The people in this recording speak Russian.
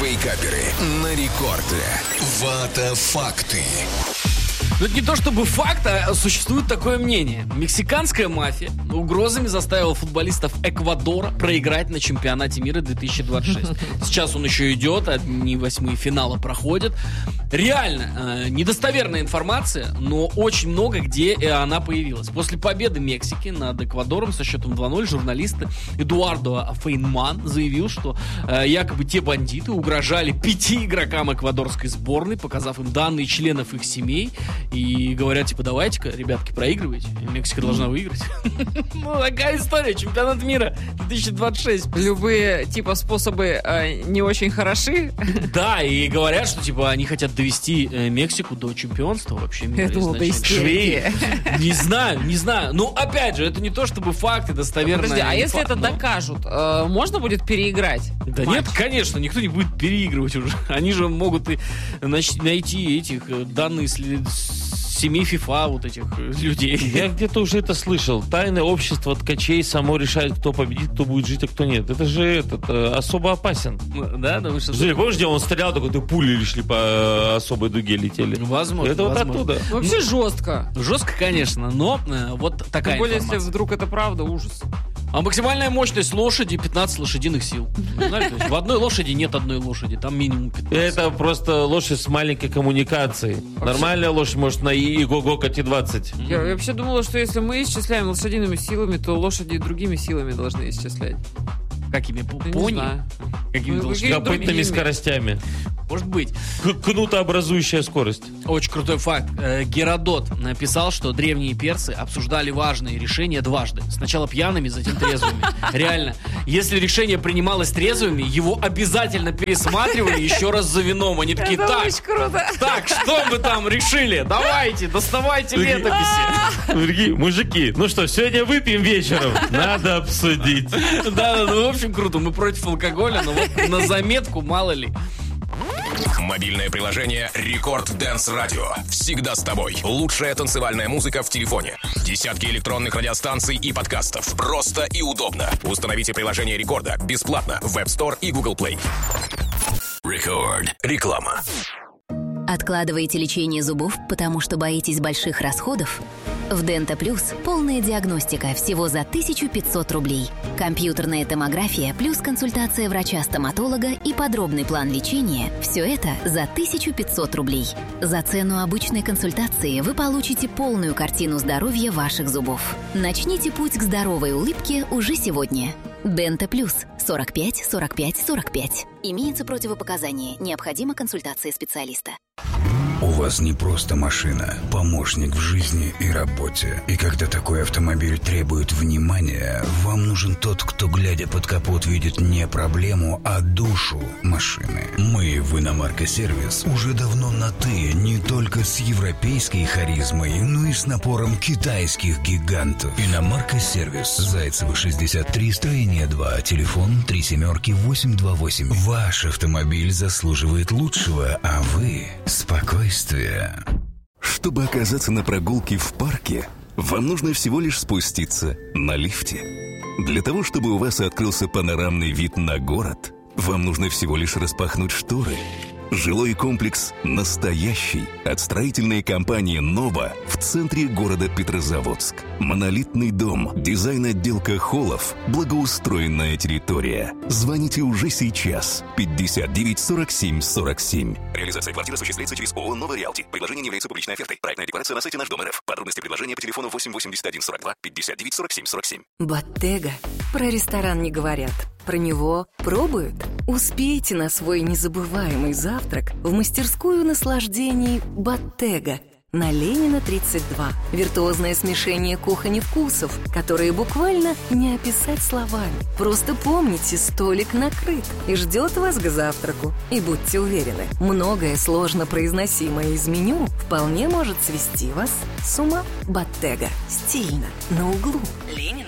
Вейкаперы на рекорде. Вата-факты. Но это не то чтобы факт, а существует такое мнение. Мексиканская мафия угрозами заставила футболистов Эквадора проиграть на чемпионате мира 2026. Сейчас он еще идет, одни восьмые финала проходят. Реально, недостоверная информация, но очень много где она появилась. После победы Мексики над Эквадором со счетом 2-0 журналист Эдуардо Фейнман заявил, что якобы те бандиты угрожали 5 игрокам эквадорской сборной, показав им данные членов их семей. И говорят, типа, давайте-ка, ребятки, проигрывайте. Мексика должна выиграть. Ну, такая история. Чемпионат мира 2026. Любые, типа, способы не очень хороши. Да, и говорят, что, типа, они хотят довести Мексику до чемпионства вообще мира. Я думал, до истерики. Не знаю. Ну, опять же, это не то, чтобы факты достоверные. Подожди, а если это докажут, можно будет переиграть? Да нет, конечно, никто не будет переигрывать уже. Они же могут и найти этих данные семей FIFA, вот этих людей. Я где-то уже это слышал. Тайное общество ткачей само решает, кто победит, кто будет жить, а кто нет. Это же особо опасен. Да, потому что... Помнишь, где он стрелял, такой, пули шли по особой дуге летели? Возможно. Это возможно. вот оттуда. Вообще жестко. Жестко, конечно, но вот такая Тем более, информация. если вдруг это правда, ужас. А максимальная мощность лошади 15 лошадиных сил. Знаете, то есть в одной лошади нет одной лошади, там минимум 15. Это просто лошадь с маленькой коммуникацией. Нормальная лошадь может на ИГО кати 20. Я вообще думала, что если мы исчисляем лошадиными силами, то лошади другими силами должны исчислять. Какими? Не Пони? знаю. Какими Ну, лошадями? Копытными другими. скоростями. Может быть. Кнутообразующая скорость. Очень крутой факт. Геродот написал, что древние персы обсуждали важные решения дважды. Сначала пьяными, затем трезвыми. Реально. Если решение принималось трезвыми, его обязательно пересматривали еще раз за вином. Они такие, Это так, очень круто. так, что мы там решили? Давайте, доставайте летописи. Дорогие мужики, ну что, сегодня выпьем вечером? Надо обсудить. Да, ну, в общем, круто. Мы против алкоголя, но вот на заметку, мало ли. Мобильное приложение Рекорд Дэнс Радио. Всегда с тобой. Лучшая танцевальная музыка в телефоне. Десятки электронных радиостанций и подкастов. Просто и удобно. Установите приложение Рекорда бесплатно в App Store и Google Play. Рекорд. Реклама. Откладываете лечение зубов, потому что боитесь больших расходов? В Дента Плюс полная диагностика всего за 1500 рублей. Компьютерная томография плюс консультация врача-стоматолога и подробный план лечения – все это за 1500 рублей. За цену обычной консультации вы получите полную картину здоровья ваших зубов. Начните путь к здоровой улыбке уже сегодня. Дента Плюс 45 45 45. Имеются противопоказания. Необходима консультация специалиста. У вас не просто машина, помощник в жизни и работе. И когда такой автомобиль требует внимания, вам нужен тот, кто, глядя под капот, видит не проблему, а душу машины. Мы в Иномарка Сервис уже давно на «ты», не только с европейской харизмой, но и с напором китайских гигантов. Иномарка Сервис. Зайцева, 63, строение 2, телефон 37828. Ваш автомобиль заслуживает лучшего, а вы – спокойствия. Чтобы оказаться на прогулке в парке, вам нужно всего лишь спуститься на лифте. Для того, чтобы у вас открылся панорамный вид на город, вам нужно всего лишь распахнуть шторы. Жилой комплекс «Настоящий» от строительной компании «Нова» в центре города Петрозаводск. Монолитный дом, дизайн-отделка холлов, благоустроенная территория. Звоните уже сейчас. 59 47 47. Реализация квартиры осуществляется через ООО «Нова Реалти». Предложение не является публичной офертой. Проектная декларация на сайте Наш Дом РФ. Подробности предложения по телефону 8 81 42 59 47 47. Bottega. Про ресторан не говорят. Про него пробуют. Успейте на свой незабываемый завтрак в мастерскую наслаждений Bottega. На Ленина 32. Виртуозное смешение кухонь и вкусов, которые буквально не описать словами. Просто помните, столик накрыт и ждет вас к завтраку. И будьте уверены, многое сложно произносимое из меню вполне может свести вас с ума. Bottega. Стильно. На углу. Ленина